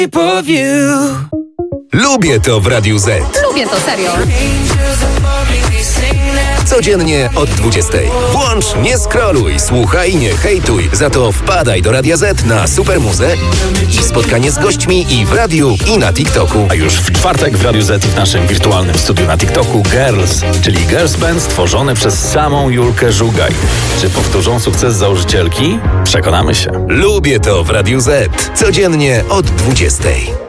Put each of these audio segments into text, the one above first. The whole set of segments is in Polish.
Lubię to w Radiu Z. Lubię to, serio. Codziennie od 20. Włącz, nie scrolluj, słuchaj, nie hejtuj. Za to wpadaj do Radia Z na Supermuzę i spotkanie z gośćmi i w radiu, i na TikToku. A już w czwartek w Radiu Z i w naszym wirtualnym studiu na TikToku Girls, czyli Girls Band stworzone przez samą Julkę Żugaj. Czy powtórzą sukces założycielki? Przekonamy się. Lubię to w Radiu Z. Codziennie od 20.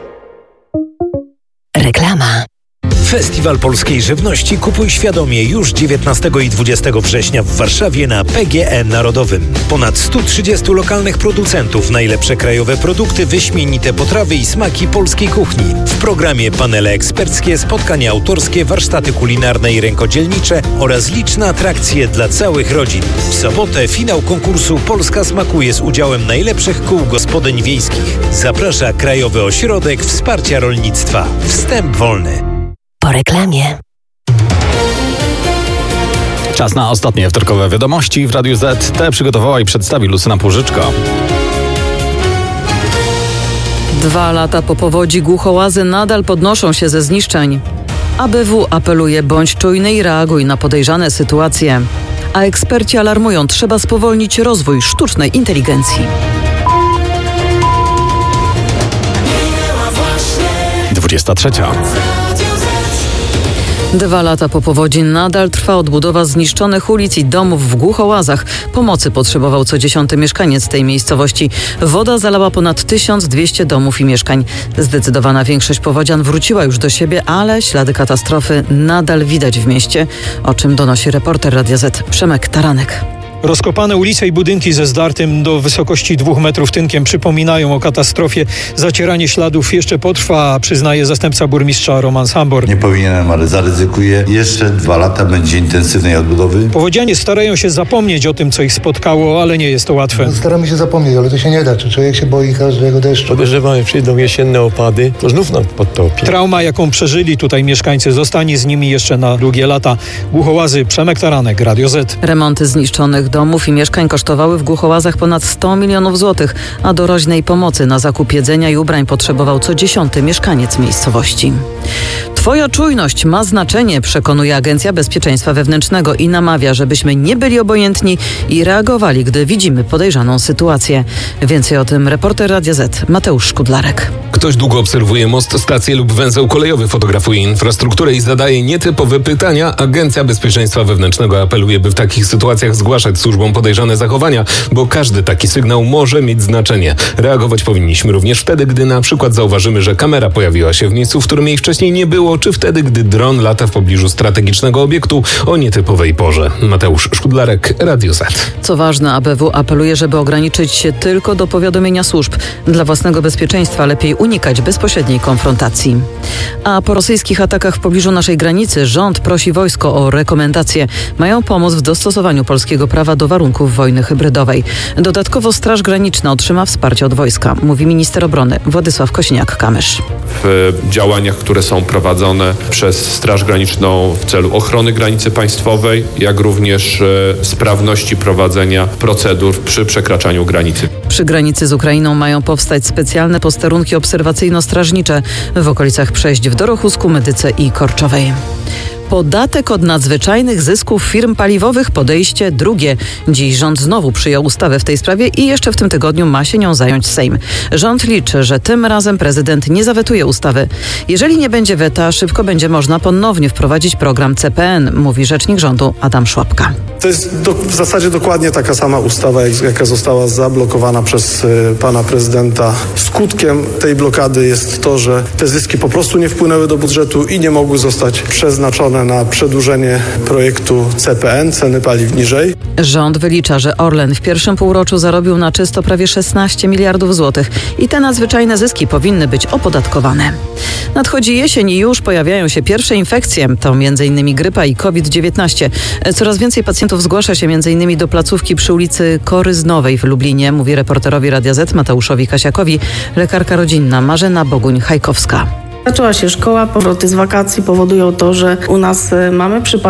Reklama. Festiwal Polskiej Żywności Kupuj Świadomie już 19 i 20 września w Warszawie na PGE Narodowym. Ponad 130 lokalnych producentów, najlepsze krajowe produkty, wyśmienite potrawy i smaki polskiej kuchni. W programie panele eksperckie, spotkania autorskie, warsztaty kulinarne i rękodzielnicze oraz liczne atrakcje dla całych rodzin. W sobotę finał konkursu Polska smakuje z udziałem najlepszych kół gospodyń wiejskich. Zaprasza Krajowy Ośrodek Wsparcia Rolnictwa. Wstęp wolny. Po reklamie. Czas na ostatnie wtorkowe wiadomości w Radiu Z. Te przygotowała i przedstawi Lucyna Purżyczko. 2 lata po powodzi Głuchołazy nadal podnoszą się ze zniszczeń. ABW apeluje: bądź czujny i reaguj na podejrzane sytuacje. A eksperci alarmują: trzeba spowolnić rozwój sztucznej inteligencji. 23. 2 lata po powodzi nadal trwa odbudowa zniszczonych ulic i domów w Głuchołazach. Pomocy potrzebował co 10. mieszkaniec tej miejscowości. Woda zalała ponad 1200 domów i mieszkań. Zdecydowana większość powodzian wróciła już do siebie, ale ślady katastrofy nadal widać w mieście, o czym donosi reporter Radia Z Przemek Taranek. Rozkopane ulice i budynki ze zdartym do wysokości 2 metrów tynkiem przypominają o katastrofie. Zacieranie śladów jeszcze potrwa, przyznaje zastępca burmistrza Roman Sambor. Nie powinienem, ale zaryzykuję. Jeszcze 2 lata będzie intensywnej odbudowy. Powodzianie starają się zapomnieć o tym, co ich spotkało, ale nie jest to łatwe. Staramy się zapomnieć, ale to się nie da. Człowiek się boi każdego deszczu. Podejrzewamy, przyjdą jesienne opady, to znów nam podtopi. Trauma, jaką przeżyli tutaj mieszkańcy, zostanie z nimi jeszcze na długie lata. Głuchołazy, Przemek Taranek, Radio Z. Remonty zniszczonych domów i mieszkań kosztowały w Głuchołazach ponad 100 milionów złotych, a doraźnej pomocy na zakup jedzenia i ubrań potrzebował co 10. mieszkaniec miejscowości. Twoja czujność ma znaczenie, przekonuje Agencja Bezpieczeństwa Wewnętrznego i namawia, żebyśmy nie byli obojętni i reagowali, gdy widzimy podejrzaną sytuację. Więcej o tym reporter Radia Z Mateusz Szkudlarek. Ktoś długo obserwuje most, stację lub węzeł kolejowy, fotografuje infrastrukturę i zadaje nietypowe pytania. Agencja Bezpieczeństwa Wewnętrznego apeluje, by w takich sytuacjach zgłaszać służbom podejrzane zachowania, bo każdy taki sygnał może mieć znaczenie. Reagować powinniśmy również wtedy, gdy na przykład zauważymy, że kamera pojawiła się w miejscu, w którym jej wcześniej nie było, czy wtedy, gdy dron lata w pobliżu strategicznego obiektu o nietypowej porze. Mateusz Szkudlarek, Radio Z. Co ważne, ABW apeluje, żeby ograniczyć się tylko do powiadomienia służb. Dla własnego bezpieczeństwa lepiej unikać bezpośredniej konfrontacji. A po rosyjskich atakach w pobliżu naszej granicy rząd prosi wojsko o rekomendacje. Mają pomóc w dostosowaniu polskiego prawa do warunków wojny hybrydowej. Dodatkowo Straż Graniczna otrzyma wsparcie od wojska, mówi minister obrony Władysław Kosiniak-Kamysz. W działaniach, które są prowadzone przez Straż Graniczną w celu ochrony granicy państwowej, jak również sprawności prowadzenia procedur przy przekraczaniu granicy. Przy granicy z Ukrainą mają powstać specjalne posterunki obserwacyjno-strażnicze w okolicach przejść w Dorochusku, Medyce i Korczowej. Podatek od nadzwyczajnych zysków firm paliwowych, podejście drugie. Dziś rząd znowu przyjął ustawę w tej sprawie i jeszcze w tym tygodniu ma się nią zająć Sejm. Rząd liczy, że tym razem prezydent nie zawetuje ustawy. Jeżeli nie będzie weta, szybko będzie można ponownie wprowadzić program CPN, mówi rzecznik rządu Adam Szłapka. To jest w zasadzie dokładnie taka sama ustawa, jaka została zablokowana przez pana prezydenta. Skutkiem tej blokady jest to, że te zyski po prostu nie wpłynęły do budżetu i nie mogły zostać przeznaczone na przedłużenie projektu CPN, ceny paliw niżej. Rząd wylicza, że Orlen w pierwszym półroczu zarobił na czysto prawie 16 miliardów złotych i te nadzwyczajne zyski powinny być opodatkowane. Nadchodzi jesień i już pojawiają się pierwsze infekcje. To m.in. grypa i COVID-19. Coraz więcej pacjentów zgłasza się m.in. do placówki przy ulicy Koryznowej w Lublinie, mówi reporterowi Radia Z Mateuszowi Kasiakowi lekarka rodzinna Marzena Boguń-Hajkowska. Zaczęła się szkoła, powroty z wakacji powodują to, że u nas mamy przypadki